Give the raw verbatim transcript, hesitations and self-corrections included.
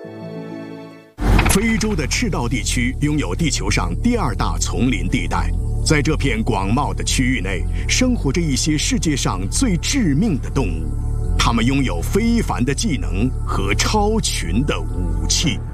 非洲的赤道地区拥有地球上第二大丛林地带，在这片广袤的区域内，生活着一些世界上最致命的动物，它们拥有非凡的技能和超群的武器。